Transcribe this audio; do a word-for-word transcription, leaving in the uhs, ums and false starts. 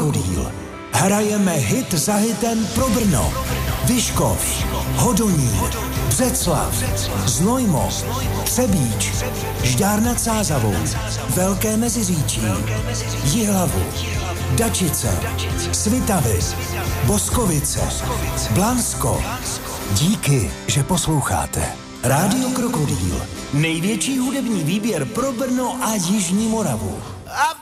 Krokodýl. Hrajeme hit za hitem pro Brno, Vyškov, Hodonín, Břeclav, Znojmo, Třebíč, Žďár nad Sázavou, Velké Meziříčí, Jihlavu, Dačice, Svitavy, Boskovice, Blansko. Díky, že posloucháte. Rádio Krokodýl. Největší hudební výběr pro Brno a Jižní Moravu.